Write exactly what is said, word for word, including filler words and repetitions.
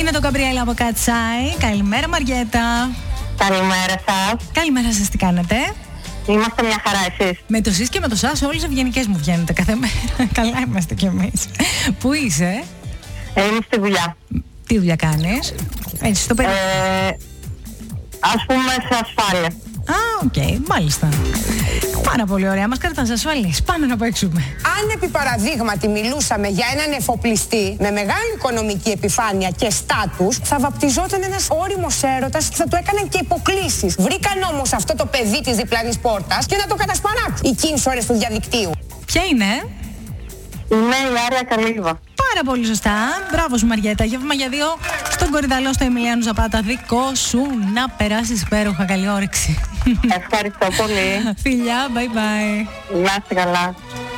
Είναι το Γκαμπριέλα από Κατσάι. Καλημέρα, Μαριέτα. Καλημέρα σας. Καλημέρα σας, τι κάνετε? Είμαστε μια χαρά, εσείς? Με το σεις και με το σας όλες ευγενικές μου βγαίνετε κάθε μέρα. Καλά είμαστε κι εμείς. Πού είσαι? Ε, είμαι στη δουλειά. Τι δουλειά κάνεις? Έτσι, στο παιδί. Ε, ας πούμε σε ασφάλεια. Α, οκ, okay, μάλιστα. Πάρα πολύ ωραία. Μας κρατάς ασφαλείς. Πάμε να παίξουμε. Αν επί παραδείγματι μιλούσαμε για έναν εφοπλιστή με μεγάλη οικονομική επιφάνεια και στάτους, θα βαπτιζόταν ένας όριμος έρωτας και θα του έκαναν και υποκλήσεις. Βρήκαν όμως αυτό το παιδί της διπλανής πόρτας και να το κατασπαράξουν οι κίνης ώρες του διαδικτύου. Ποια είναι? Είμαι η Άρια Καλύβα. Πάρα πολύ σωστά. Μπράβο σου, Μαριέτα. Γεύμα για δύο στον Κορυδαλό, στο Εμιλιάνου Ζαπάτα. Δικό σου. Να περάσεις υπέροχα. Καλή όρεξη. Ευχαριστώ πολύ. Φιλιά, bye bye. Να είστε καλά.